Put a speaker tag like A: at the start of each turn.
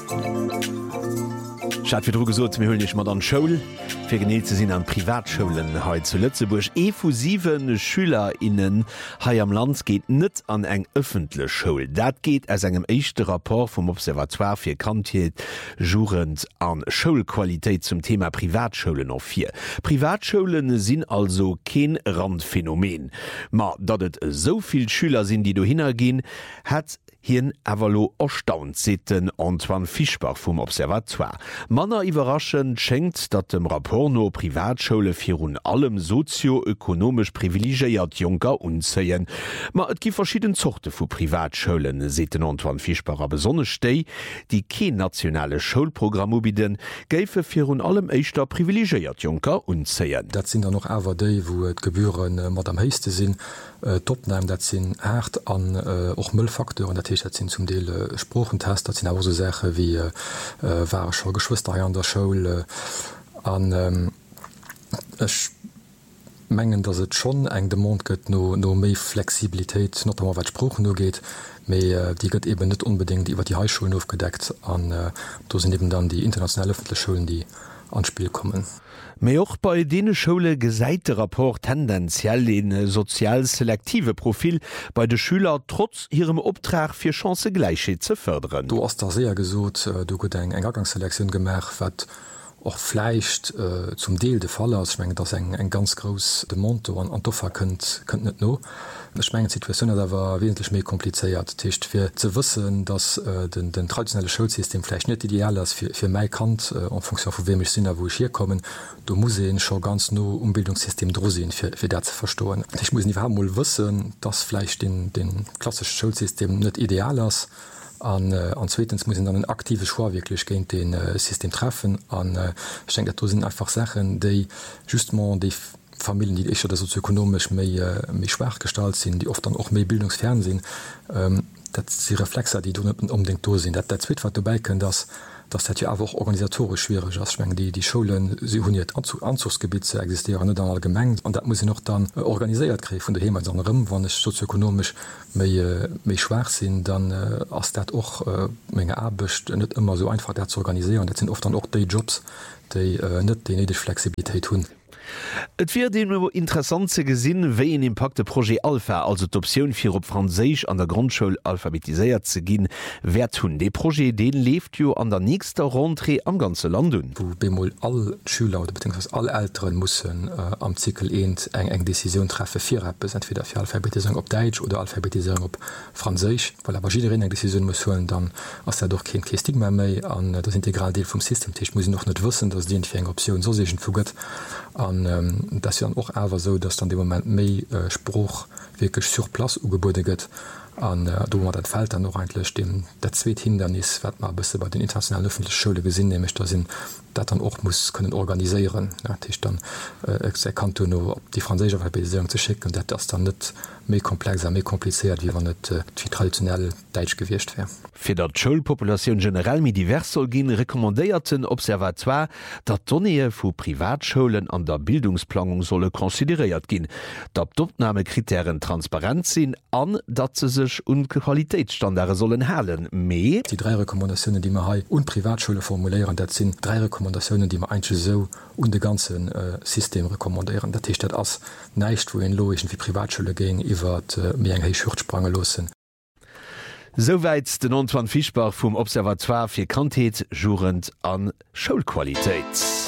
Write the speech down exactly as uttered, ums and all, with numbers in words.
A: Wie gesot mir hunnech mat an Schoul fir geneet ze sinn an Privatschulen ha zu Lützeburg. Efusiven SchülerInnen hai am Land geht net an eng öffentle Schul. Dat geht as engem echte rapport vum Observatoire fir Kantiet Jurend an Schulqualitéit zum Thema Privatschulen auf vier. Privatschulen sinn also kein Randphänomen. Ma dat et soviel Schüler sinn, die do hinnnergin, hat hien avalo erstaunt sitten Antoine Fischbach vum Observatoire. Manner iwraschend schenkt, dat dem Rapport no Privatschule virun allem sozioökonomisch privilegéiert Junker unzeien. Ma et gi verschieden Zochte vu Privatschulen, sitten Antoine Fischbach a besonne stei, die ke nationale Schulprogramme biden, géife virun allem eichter privilegéiert Junker unzeien.
B: Dat sind da noch awer déi, wo et Gebühren äh, mat am heiste sinn, äh, topneim, dat sinn hart an äh, och Müllfaktoren, dat dat sind zum Deel äh, Sprochentest, dat sind auch so Sache wie äh, war schon Geschwister an der Schule äh, an ähm, mengen, dass het schon eng de Mond gëtt no, no méi Flexibilitéit not wat Spprochen no geht, méi äh, die gëtt eben net unbedingt iwwer die Highschulen aufgedeckt an äh, do sind eben dann die internationale Schulen, die ans Spiel kommen.
A: Mei och bei dene Schule gesäite rapport tendenziell en sozial selektive Profil bei de Schüler trotz ihrem Obtrag fir Chancegleichheit ze förderen.
B: Du hast da sehr gesot, du got eng eng Gangsselektion gemerk, wat och fleicht äh, zum Deel de Fall ausschwngen, dats eng eng ganz gros de Monto an an Doffer kënnt kënnt net no. Schmengen Situationune da war wesentlich méi kompliziert. Techt fir ze wëssen, dass äh, den, den traditionelle Schulsystem vielleicht net ideal ist fir fir mei Kant äh, an Funktion vu wem ich sinn, wo ich hier kommen. Du muss schon ganz no Umbildungssystem drosinn fir fir dat ze verstoen. Ich muss nie mal wëssen, dass vielleicht den, den klassische Schulsystem net ideal ist. An, äh, an zweitens muss dann ein aktive Schwar wirklich gegen den äh, System treffen. An äh, ich denke, da sind einfach Sachen, die justement die Familien, die echt oder sozioökonomisch mehr, mehr schwach gestaltet sind, die oft dann auch mehr bildungsfern sind, ähm, das sind Reflexe, die du nicht unbedingt da sind. Der zweite, was dabei können, dass das hat ja auch organisatorisch schwierig ist. Ich meine, die, die Schulen, sie haben jetzt Anzug, Anzugsgebiete existieren, nicht dann allgemein. Und das muss ich noch dann äh, organisiert kriegen von daheim als anderem. Wenn es sozioökonomisch mehr, mehr schwach sind, dann äh, ist das auch äh, Menge Arbeit nicht immer so einfach, das zu organisieren. Das sind oft dann auch die Jobs, die äh, nicht die nötige Flexibilität haben.
A: Et wird den interessant ze gesinn, wéi en Impakte Projekt Alpha, also d'Opioun fir op Fraseich an der Grundschule alphabetiséiert ze ginn, wer hunn. De Projekt den left jo an der nächster Rentrée am ganze Land hun.
B: Wo bemol all Schüler oder beziehungsweise alle Eltern mussssen äh, am Zikel eend eng eng Decision treffe fir Appes, entweder fir Alphabetisierung op Deitsch oder Alphabetisierung op Fraseich, weil aber jiin eng Decision muss holen, dann ass der doch kein Stigma méi an das integral Deel vom Systemtisch muss noch net wëssen, dats die fir eng Option so sechen fuget an ähm, das ja auch aber so, dass dann dem Moment méi äh, Spruch wirklich sur Plas ugebote gëtt an äh, du man dat fällt dann noch eigentlich dem der zweet Hindernis wat man bis bei den internationalen öffentlichen Schule gesinn, nämlich da sind dat dann auch muss können organisieren ja, dann äh, kann du nur op die französische Alphabetisierung zu schicken, dat das dann net méi komplexer méi kompliziert wie wann net äh, wie traditionell Deitsch gewircht wär.
A: Fi dat Schulpopulation generell mi divers soll gin rekommandéierten Observatoire, dat Donnee vu Privatschulen an der Bildungsplanung solle konsideiert gin, dat d'Opnamekriterien transparent sinn an dat ze sech un Qualitätsstandarde sollen halen. Me
B: die drei Rekommandationen, die man ha und Privatschule formulieren, dat sind drei Rekommandationen, die man ein so und de ganzen äh, System rekommandieren. Dat dat ass neicht wo en logischen wie Privatschule gehen iwwer äh, mé eng Schurchtsprange losen.
A: Soweit den Antoine Fischbach vom Observatoire fir Kantiet Jurend an Schulqualitéit.